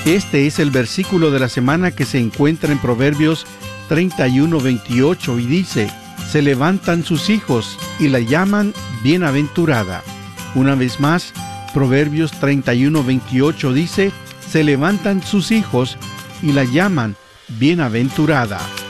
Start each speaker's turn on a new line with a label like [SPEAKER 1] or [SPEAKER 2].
[SPEAKER 1] Este es el versículo de la semana que se encuentra en Proverbios 31:28 y dice: se levantan sus hijos y la llaman bienaventurada. Una vez más, Proverbios 31:28 dice: se levantan sus hijos y la llaman bienaventurada.